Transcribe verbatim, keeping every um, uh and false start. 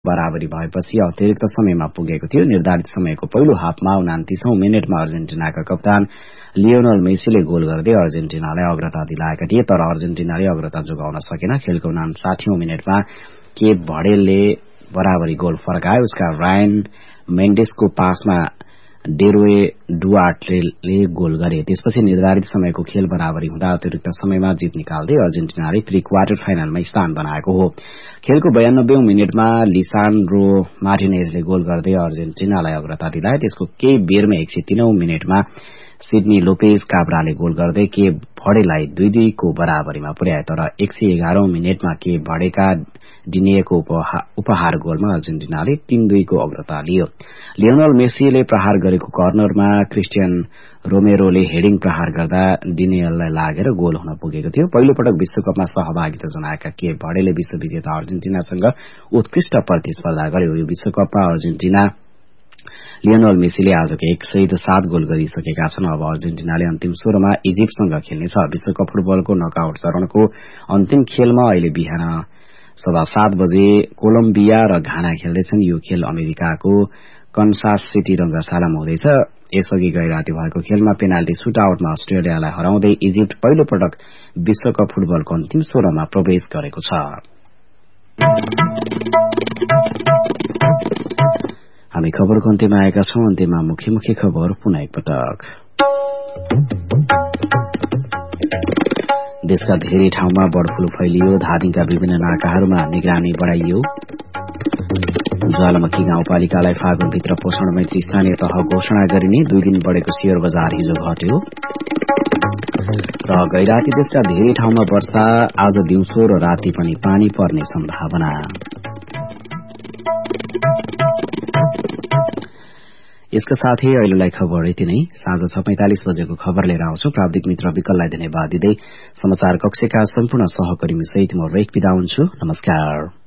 बराबरी भएपछि अतिरिक्त समयमा पुगेको थियो। निर्धारित समयको पहिलो हाफमा उनातीसौं मिनटमा अर्जेन्टिनाका कप्तान लियोनल मेसीले गोल गर्दै अर्जेन्टिनालाई अग्रता दिलाएका थिए, तर अर्जेन्टिनाले अग्रता जोगाउन सकेन। खेलको उनासाठीऔं मिनटमा केप भर्डेले बराबरी गोल फर्कायो। उसका रायन मेन्डेसको पासमा डेरोए डुआर्टेले गोल गरे। त्यसपछि निर्धारित समयको खेल बराबरी हुँदा अतिरिक्त समयमा जित निकाल्दै अर्जेन्टिनाले प्री क्वार्टर फाइनलमा स्थान बनाएको हो। खेलको बयानब्बेऔं मिनटमा लिसान्ड्रो मार्टिनेजले गोल गर्दै अर्जेन्टिनालाई अग्रता दिलाए। त्यसको केही बेरमै एक सय तीनौं मिनटमा सिडनी लोपेज काब्राले गोल गर्दै केप भर्डेलाई दुई दुईको बराबरीमा पुर्याए, तर एक सय एघारौं मिनटमा केप भर्डेका डिनिएको उपहार गोलमा अर्जेन्टिनाले तीन दुईको अग्रता लियो। लियोनल मेसीले प्रहार गरेको कर्नरमा क्रिस्टियन रोमेरोले हेडिङ प्रहार गर्दा डिनियललाई लागेर गोल हुन पुगेको थियो। पहिलो पटक विश्वकपमा सहभागिता जनाएका केप भर्डेले विश्व विजेता अर्जेन्टिनासँग उत्कृष्ट प्रतिस्पर्धा गर्यो। यो विश्वकपमा अर्जेन्टिना लियोनल मेसीले आजको एक सहित सात गोल गरिसकेका छन्। अब अर्जेन्टिनाले अन्तिम सोह्रमा इजिप्टसँग खेल्नेछ। विश्वकप फुटबलको नकआउट चरणको अन्तिम खेलमा अहिले बिहान सवा सात बजे कोलम्बिया र घाना खेल्दैछन्। यो खेल अमेरिकाको कन्सास सिटी रंगशालामा हुँदैछ। यसअघि गैराती भएको खेलमा पेनाल्टी सुटआउटमा अस्ट्रेलियालाई हराउँदै इजिप्ट पहिलो पटक विश्वकप फुटबलको अन्तिम सोह्रमा प्रवेश गरेको छ। हामी खबरको अन्त्यमा आएका छौं। अन्त्यमा मुख्य मुख्य खबर पुनः एकपटक। देशका धेरै ठाउँमा बर्ड फ्लू फैलियो। धादिङका विभिन्न नाकाहरूमा निगरानी बढ़ाइयो। ज्वालामुखी गाउँपालिकालाई फागुनभित्र पोषण मैत्री स्थानीय तह घोषणा गरिने। दुई दिन बढ़ेको शेयर बजार हिजो घट्यो। र गैराती देशका धेरै ठाउँमा वर्षा। आज दिउँसो र राति पनि पानी पर्ने सम्भावना। यसका साथै अहिलेलाई खबर यति नै। साँझ छ पैंतालिस बजेको खबर लिएर आउँछु। प्राविधिक मित्र विकललाई धन्यवाद दिँदै समाचार कक्षका सम्पूर्ण सहकर्मी सहित म रेक बिदा हुन्छु। नमस्कार।